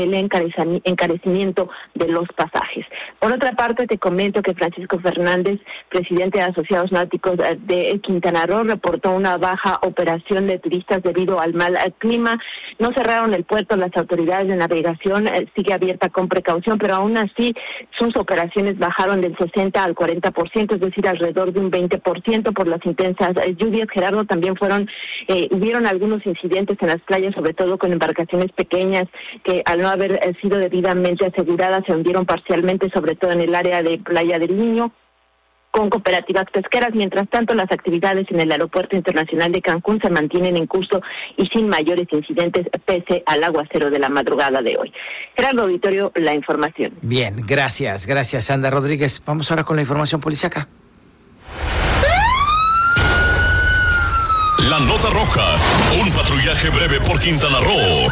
el encarecimiento de los pasajes. Por otra parte, te comento que Francisco Fernández, presidente de Asociados Náuticos de Quintana Roo, reportó una baja operación de turistas debido al mal clima. No cerraron el puerto, las autoridades de navegación sigue abierta con precaución, pero aún así sus operaciones bajaron del 60 al 40%, es decir, alrededor de un 20% por las intensas lluvias. Gerardo, también hubieron algunos incidentes en las playas, sobre todo con embarcaciones pequeñas que al no haber sido debidamente aseguradas se hundieron parcialmente, sobre todo en el área de Playa del Niño, con cooperativas pesqueras. Mientras tanto, las actividades en el Aeropuerto Internacional de Cancún se mantienen en curso y sin mayores incidentes pese al aguacero de la madrugada de hoy. Gerardo, auditorio, la información. Bien, gracias, Sandra Rodríguez. Vamos ahora con la información policíaca. La nota roja, un patrullaje breve por Quintana Roo.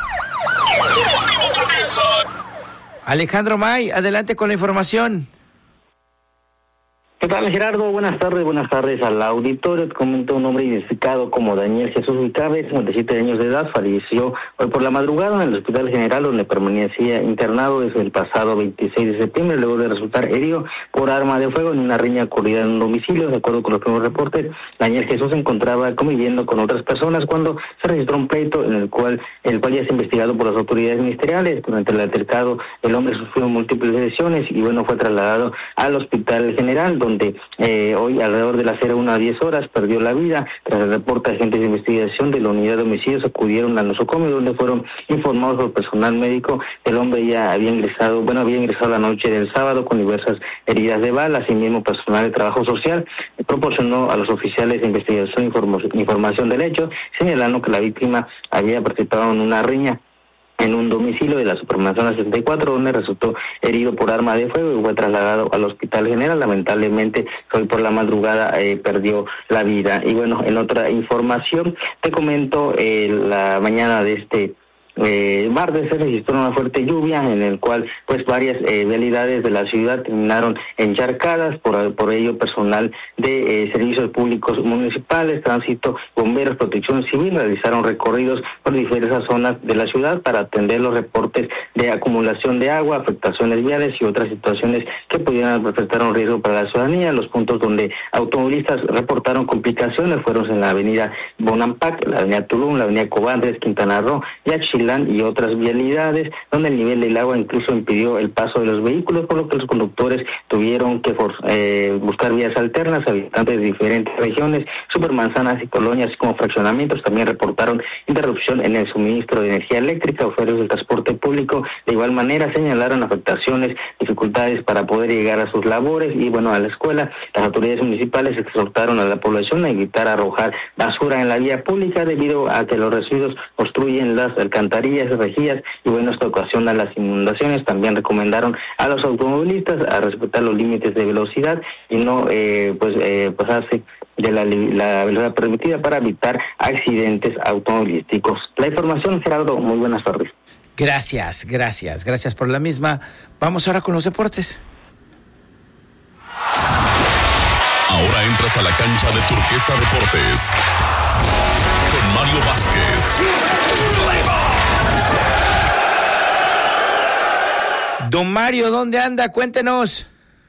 Alejandro May, adelante con la información. ¿Qué tal, Gerardo? Buenas tardes al auditorio. Te comento, un hombre identificado como Daniel Jesús Vicabe, 57 años de edad, falleció hoy por la madrugada en el Hospital General, donde permanecía internado desde el pasado 26 de septiembre, luego de resultar herido por arma de fuego en una riña ocurrida en un domicilio. De acuerdo con los primeros reportes, Daniel Jesús se encontraba conviviendo con otras personas cuando se registró un pleito el cual ya es investigado por las autoridades ministeriales. Durante el altercado, el hombre sufrió múltiples lesiones y fue trasladado al Hospital General, donde hoy alrededor de las 01:10 a.m. perdió la vida. Tras el reporte, agentes de investigación de la unidad de homicidios acudieron al nosocomio, donde fueron informados por personal médico que el hombre ya había ingresado la noche del sábado con diversas heridas de bala. Asimismo, personal de trabajo social proporcionó a los oficiales de investigación información del hecho, señalando que la víctima había participado en una riña en un domicilio de la Supermanzana 64, donde resultó herido por arma de fuego y fue trasladado al Hospital General. Lamentablemente, hoy por la madrugada perdió la vida. Y en otra información, te comento, la mañana de este martes se registró una fuerte lluvia en el cual varias vialidades de la ciudad terminaron encharcadas. Por ello, personal de servicios públicos municipales, tránsito, bomberos, protección civil realizaron recorridos por diversas zonas de la ciudad para atender los reportes de acumulación de agua, afectaciones viales y otras situaciones que pudieran representar un riesgo para la ciudadanía. Los puntos donde automovilistas reportaron complicaciones fueron en la avenida Bonampak, la avenida Tulum, la avenida Cobandres, Quintana Roo, Yaxchilán y otras vialidades, donde el nivel del agua incluso impidió el paso de los vehículos, por lo que los conductores tuvieron que buscar vías alternas. Habitantes de diferentes regiones, supermanzanas y colonias, así como fraccionamientos, también reportaron interrupción en el suministro de energía eléctrica. Usuarios del transporte público de igual manera señalaron afectaciones, dificultades para poder llegar a sus labores y a la escuela. Las autoridades municipales exhortaron a la población a evitar arrojar basura en la vía pública debido a que los residuos obstruyen las alcantarillas, rejillas y esto ocasiona las inundaciones. También recomendaron a los automovilistas a respetar los límites de velocidad y no pasarse de la velocidad permitida para evitar accidentes automovilísticos. La información, Gerardo, muy buenas tardes. Gracias por la misma. Vamos ahora con los deportes. Ahora entras a la cancha de Turquesa Deportes con Mario Vázquez. Don Mario, ¿dónde anda? Cuéntenos.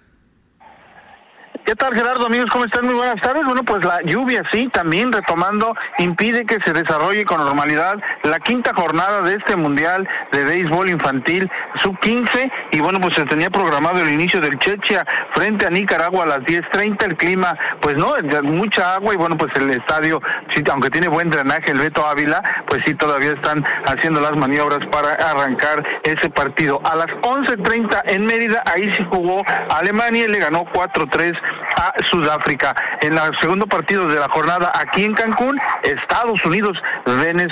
¿Qué tal, Gerardo? Amigos, ¿cómo están? Muy buenas tardes. La lluvia, sí, también retomando, impide que se desarrolle con normalidad la quinta jornada de este Mundial de Béisbol Infantil Sub-15. Y se tenía programado el inicio del Chechia frente a Nicaragua a las 10:30. El clima, mucha agua y el estadio, sí, aunque tiene buen drenaje, el Beto Ávila, sí, todavía están haciendo las maniobras para arrancar ese partido. A las 11:30 en Mérida, ahí sí jugó Alemania y le ganó 4-3 a Sudáfrica. En el segundo partido de la jornada aquí en Cancún, Estados Unidos, Venezuela.